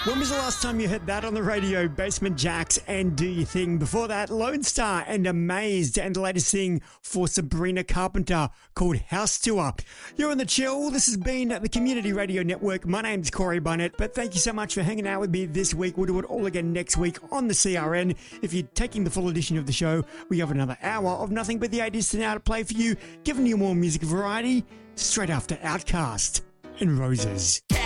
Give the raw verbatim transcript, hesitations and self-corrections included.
When was the last time you heard that on the radio? Basement Jaxx and Do Your Thing. Before that, Lone Star and Amazed, and the latest thing for Sabrina Carpenter called House Tour. You're on The Chill. This has been the Community Radio Network. My name's Corey Bunnett, but thank you so much for hanging out with me this week. We'll do it all again next week on the C R N. If you're taking the full edition of the show, we have another hour of nothing but the eighties to now to play for you, giving you more music variety straight after Outkast and Roses.